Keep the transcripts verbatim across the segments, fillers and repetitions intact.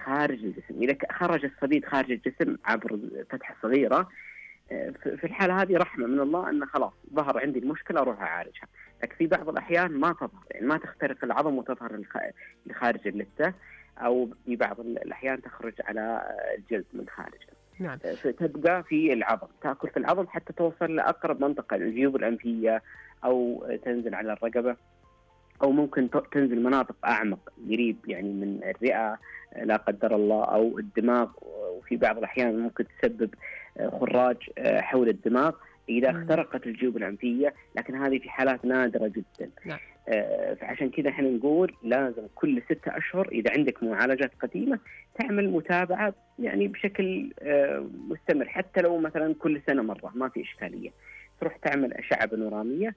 خارج الجسم. إذا خرج الصديد خارج الجسم عبر فتحة صغيرة، في الحالة هذه رحمة من الله أن خلاص ظهر عندي المشكلة أروح أعالجها. لكن في بعض الأحيان ما تظهر، يعني ما تخترق العظم وتظهر لخارج اللثة، أو في بعض الأحيان تخرج على الجلد من خارجه. نعم. فتبقى في العظم، تأكل في العظم حتى توصل لأقرب منطقة، الجيوب الأنفية، أو تنزل على الرقبة، أو ممكن تنزل مناطق أعمق قريب يعني من الرئة لا قدر الله، أو الدماغ. وفي بعض الأحيان ممكن تسبب خراج حول الدماغ إذا اخترقت الجيوب الأنفية، لكن هذه في حالات نادرة جدا. نعم. فعشان كذا احنا نقول لازم كل ستة أشهر إذا عندك معالجات قديمة تعمل متابعة يعني بشكل مستمر، حتى لو مثلا كل سنة مرة ما في إشكالية، تروح تعمل أشعة بانورامية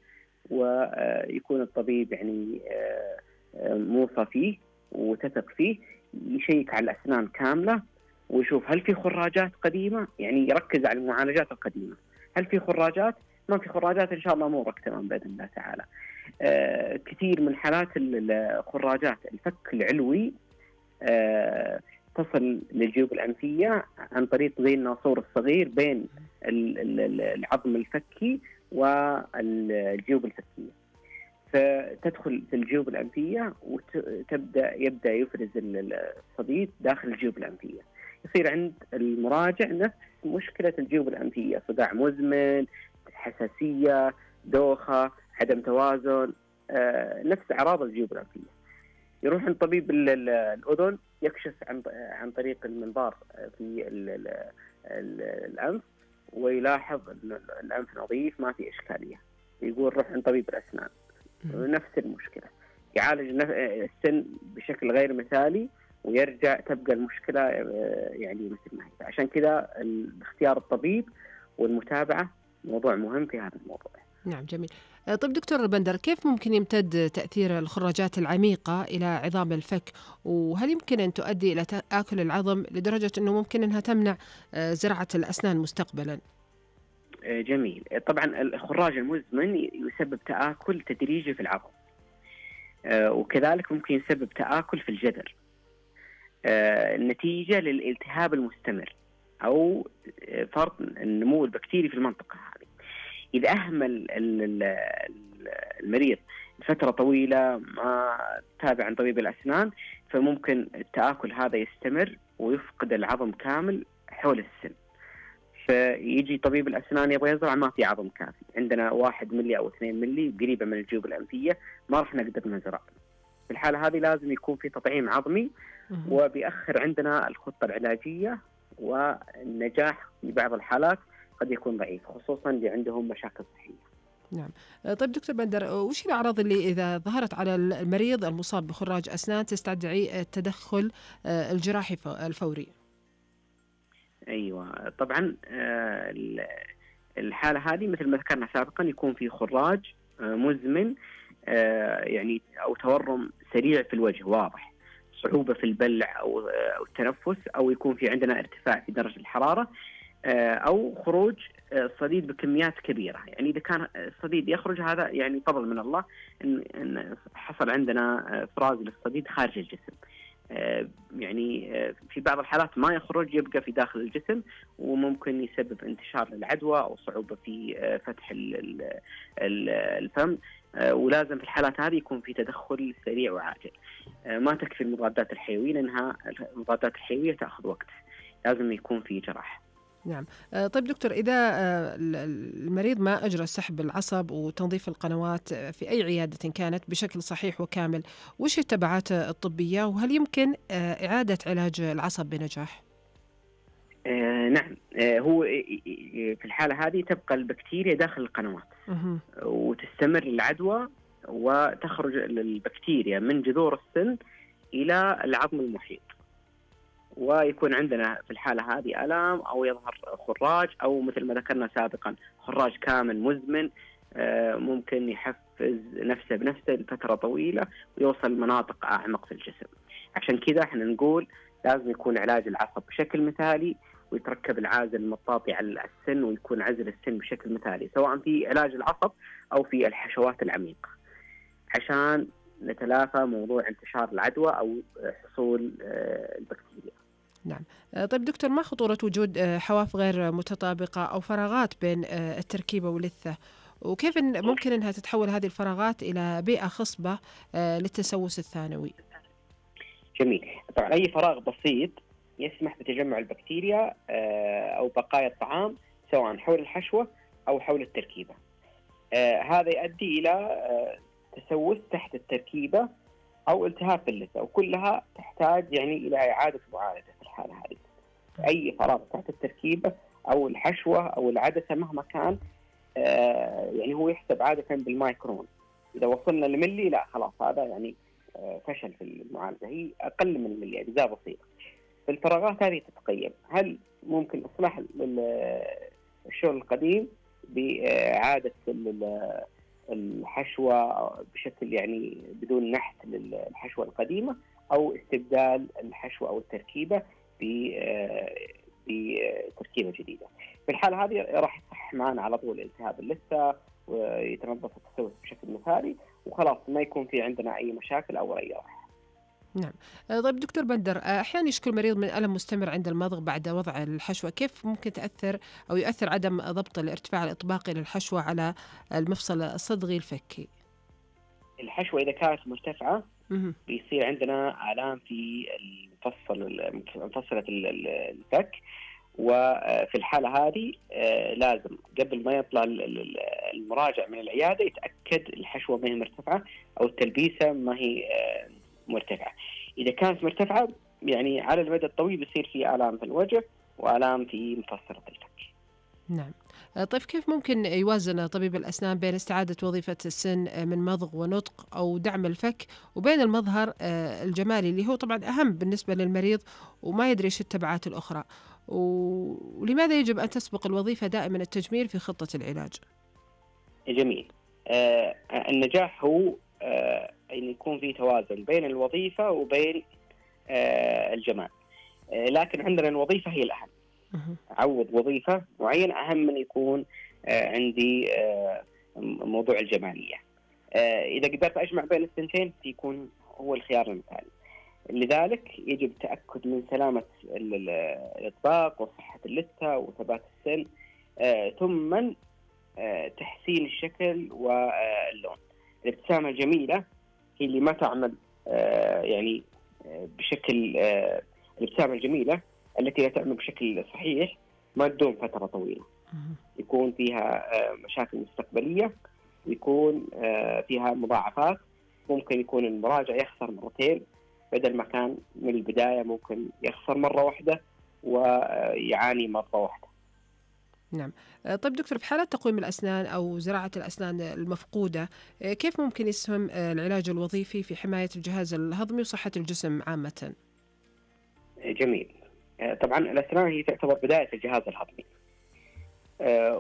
ويكون الطبيب يعني موصى فيه وتثق فيه، يشيك على الأسنان كاملة ويشوف هل في خراجات قديمة، يعني يركز على المعالجات القديمة، هل في خراجات؟ ما في خراجات إن شاء الله أمورك تمام بإذن الله تعالى. آه كثير من حالات الخراجات الفك العلوي آه تصل للجيوب الأنفية عن طريق زي الناصور الصغير بين العظم الفكي والجيوب الفكية، فتدخل في الجيوب الأنفية وتبدأ يبدأ يفرز الصديد داخل الجيوب الأنفية. يصير عند المراجع نفس مشكلة الجيوب الأنفية، صداع مزمن، حساسية، دوخة، عدم توازن، آه، نفس أعراض الجيوب الأنفية. يروح عند طبيب الأذن يكشف عن عن طريق المنظار في ال ال ال الأنف ويلاحظ أن الأنف نظيف ما في إشكالية، يقول روح عند طبيب الأسنان نفس المشكلة، يعالج السن بشكل غير مثالي ويرجع تبقى المشكلة يعني مثل ما هي. عشان كذا اختيار الطبيب والمتابعة موضوع مهم في هذا الموضوع. نعم جميل. طيب دكتور بندر، كيف ممكن يمتد تأثير الخراجات العميقة إلى عظام الفك، وهل يمكن أن تؤدي إلى تآكل العظم لدرجة أنه ممكن أنها تمنع زراعة الأسنان مستقبلا؟ جميل. طبعا الخراج المزمن يسبب تآكل تدريجي في العظم، وكذلك ممكن يسبب تآكل في الجذر نتيجة للالتهاب المستمر أو فرط النمو البكتيري في المنطقة هذه. إذا أهمل المريض فترة طويلة ما تابع عن طبيب الأسنان، فممكن التآكل هذا يستمر ويفقد العظم كامل حول السن، فيجي طبيب الأسنان يبغى يزرع ما في عظم كافي، عندنا واحد ملي أو اثنين ملي قريبة من الجيوب الأنفية ما راح نقدر نزرع. في الحالة هذه لازم يكون في تطعيم عظمي، وبيأخر عندنا الخطة العلاجية، والنجاح في بعض الحالات قد يكون ضعيف، خصوصا اللي عندهم مشاكل صحية. نعم. طيب دكتور بندر، وش الأعراض اللي إذا ظهرت على المريض المصاب بخراج أسنان تستدعي التدخل الجراحي الفوري؟ أيوة طبعا الحالة هذه مثل ما ذكرنا سابقا يكون في خراج مزمن يعني أو تورم سريع في الوجه واضح، صعوبة في البلع أو التنفس، أو يكون في عندنا ارتفاع في درجة الحرارة، أو خروج صديد بكميات كبيرة. يعني إذا كان الصديد يخرج هذا يعني فضل من الله إن, إن حصل عندنا إفراز للصديد خارج الجسم. يعني في بعض الحالات ما يخرج، يبقى في داخل الجسم، وممكن يسبب انتشار للعدوى أو صعوبة في فتح الفم، ولازم في الحالات هذه يكون في تدخل سريع وعاجل. ما تكفي المضادات الحيوية لأنها المضادات الحيوية تأخذ وقت، لازم يكون في جراحة. نعم. طيب دكتور، إذا المريض ما أجرى سحب العصب وتنظيف القنوات في أي عيادة كانت بشكل صحيح وكامل، وش التبعات الطبية، وهل يمكن إعادة علاج العصب بنجاح؟ آه نعم. آه هو في الحالة هذه تبقى البكتيريا داخل القنوات وتستمر العدوى، وتخرج البكتيريا من جذور السن إلى العظم المحيط، ويكون عندنا في الحالة هذه ألم أو يظهر خراج، أو مثل ما ذكرنا سابقا خراج كامل مزمن ممكن يحفز نفسه بنفسه لفترة طويلة ويوصل مناطق أعمق في الجسم. عشان كذا احنا نقول لازم يكون علاج العصب بشكل مثالي، ويتركب العازل المطاطي على السن، ويكون عزل السن بشكل مثالي سواء في علاج العصب أو في الحشوات العميقة، عشان نتلافى موضوع انتشار العدوى أو حصول البكتيريا. آه، طيب دكتور، ما خطورة وجود آه، حواف غير متطابقة أو فراغات بين آه، التركيبة واللثة؟ وكيف إن- ممكن أنها تتحول هذه الفراغات إلى بيئة خصبة آه، للتسوس الثانوي؟ جميل. طبعا أي فراغ بسيط يسمح بتجمع البكتيريا آه، أو بقايا الطعام سواء حول الحشوة أو حول التركيبة. آه، هذا يؤدي إلى آه، تسوس تحت التركيبة أو التهاب في اللثة، وكلها تحتاج يعني إلى إعادة معالجة في الحالة هذه. أي فراغ تحت التركيبة أو الحشوة أو العدسة مهما كان، آه، يعني هو يحسب عادة بالمايكرون. إذا وصلنا لملي لا خلاص، هذا يعني آه، فشل في المعالجة. هي أقل من الملي، أجزاء بسيطة. في الفراغات هذه تتقيم. هل ممكن إصلاح الشغل القديم بإعادة الحشوة بشكل يعني بدون نحت للحشوة القديمة، أو استبدال الحشوة أو التركيبة بتركيبة جديدة؟ في الحالة هذه راح يصح معنا على طول التهاب اللثة ويتنظف التسوس بشكل مثالي، وخلاص ما يكون في عندنا أي مشاكل أو أي راحة. نعم. آه، طيب دكتور بندر، آه، أحيانا يشكو المريض من ألم مستمر عند المضغ بعد وضع الحشوة، كيف ممكن تأثر أو يؤثر عدم ضبط الارتفاع الإطباقي للحشوة على المفصل الصدغي الفكي؟ الحشوة إذا كانت مرتفعة مهم. بيصير عندنا آلام في المفصل مفصلة الفك، وفي الحالة هذه آه، لازم قبل ما يطلع المراجع من العيادة يتأكد الحشوة ما هي مرتفعة أو التلبيسة ما هي آه، مرتفعة. إذا كانت مرتفعة يعني على المدى الطويل يصير في آلام في الوجه وآلام في مفصلة الفك. نعم. آه، طيب كيف ممكن يوازن طبيب الأسنان بين استعادة وظيفة السن آه، من مضغ ونطق أو دعم الفك، وبين المظهر آه، الجمالي اللي هو طبعا أهم بالنسبة للمريض وما يدري ايش التبعات الأخرى؟ و- ولماذا يجب أن تسبق الوظيفة دائما التجميل في خطة العلاج؟ جميل. آه النجاح هو آه أن يكون في توازن بين الوظيفة وبين آه الجمال. آه لكن عندنا الوظيفة هي الأهم. مهم. أعوض وظيفة معينة أهم من يكون آه عندي آه موضوع الجمالية. آه إذا قدرت أجمع بين الثنتين يكون هو الخيار المثالي. لذلك يجب التأكد من سلامة ال- ال- الإطباق وصحة اللثة وثبات السن، آه ثم آه تحسين الشكل واللون. الابتسامة الجميلة هي اللي ما تعمل آه يعني آه بشكل آه الابتسامة الجميلة التي لا تعمل بشكل صحيح ما تدوم فترة طويلة، مهم. يكون فيها آه مشاكل مستقبلية، ويكون آه فيها مضاعفات. ممكن يكون المراجع يخسر مرتين بدل ما كان من البداية ممكن يخسر مرة واحدة ويعاني مرة واحدة. نعم. آه، طيب دكتور، في حالة تقويم الأسنان أو زراعة الأسنان المفقودة، آه، كيف ممكن يسهم آه، العلاج الوظيفي في حماية الجهاز الهضمي وصحة الجسم عامة؟ جميل. آه طبعا الأسنان هي تعتبر بداية الجهاز الهضمي، آه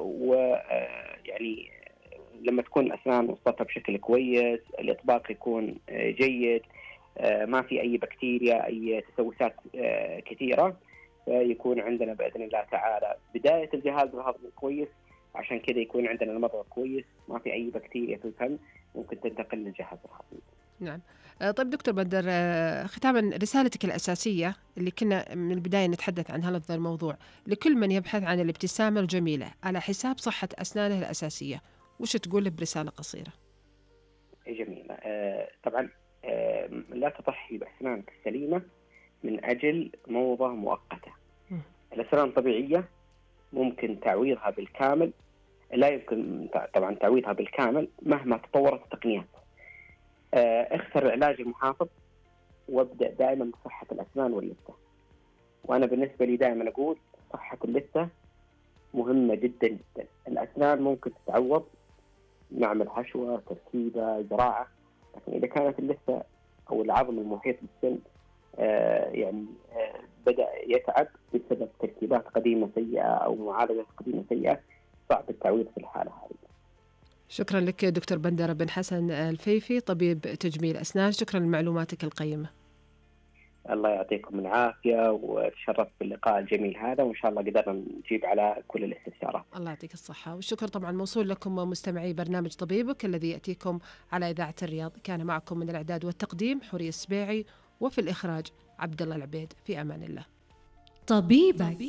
ويعني لما تكون الأسنان مصطفى بشكل كويس، الإطباق يكون آه جيد، آه ما في أي بكتيريا أي تسوسات آه كثيرة، يكون عندنا بإذن الله تعالى بداية الجهاز الهضمي كويس. عشان كذا يكون عندنا المضغ كويس، ما في أي بكتيريا في الفم ممكن تنتقل للجهاز الهضمي. نعم. آه، طيب دكتور بدر، آه، ختاما رسالتك الأساسية اللي كنا من البداية نتحدث عن هذا الموضوع لكل من يبحث عن الابتسامة الجميلة على حساب صحة أسنانه الأساسية، وش تقول برسالة قصيرة؟ جميل. آه طبعا آه لا تضحي بأسنانك السليمة من أجل موضة مؤقتة. مم. الأسنان طبيعية ممكن تعويضها بالكامل، لا يمكن طبعا تعويضها بالكامل مهما تطورت التقنيات. آه اختر العلاج المحافظ وابدأ دائما بصحة الأسنان واللثة. وأنا بالنسبة لي دائما أقول صحة اللثة مهمة جدا جدا. الأسنان ممكن تتعوض، نعمل حشوة، تركيبة، زراعة، لكن إذا كانت اللثة أو العظم المحيط بالسن آه يعني آه بدأ يتعب بسبب تركيبات قديمة سيئة أو معالجات قديمة سيئة، صعب التعويض في الحالة هذه. شكرا لك دكتور بندر بن حسن الفيفي، طبيب تجميل أسنان، شكرا لمعلوماتك القيمة. الله يعطيكم العافية، وتشرفت باللقاء الجميل هذا، وإن شاء الله قدرنا نجيب على كل الاستفسارات. الله يعطيك الصحة، والشكر طبعا موصول لكم مستمعي برنامج طبيبك الذي يأتيكم على إذاعة الرياض. كان معكم من الإعداد والتقديم حورية السبيعي، وفي الإخراج عبد الله العبيد. في أمان الله. طبيبك.